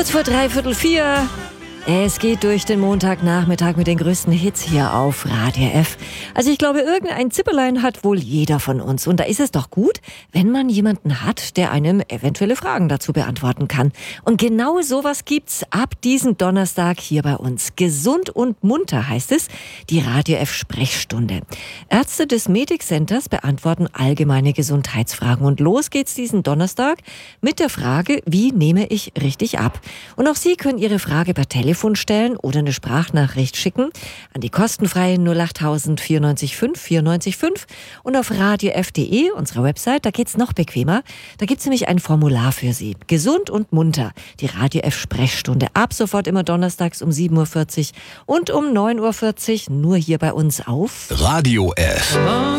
Kurz vor 3:45. Es geht durch den Montagnachmittag mit den größten Hits hier auf Radio F. Also ich glaube, irgendein Zipperlein hat wohl jeder von uns. Und da ist es doch gut, wenn man jemanden hat, der einem eventuelle Fragen dazu beantworten kann. Und genau sowas gibt's ab diesem Donnerstag hier bei uns. Gesund und munter heißt es, die Radio F Sprechstunde. Ärzte des Medic Centers beantworten allgemeine Gesundheitsfragen. Und los geht's diesen Donnerstag mit der Frage, wie nehme ich richtig ab? Und auch Sie können Ihre Frage per Telefon stellen oder eine Sprachnachricht schicken an die kostenfreie 08000 94 5 94 5 und auf radiof.de, unserer Website, da geht's noch bequemer. Da gibt's nämlich ein Formular für Sie. Gesund und munter, die Radio F Sprechstunde. Ab sofort immer donnerstags um 7:40 Uhr und um 9:40 Uhr, nur hier bei uns auf Radio F.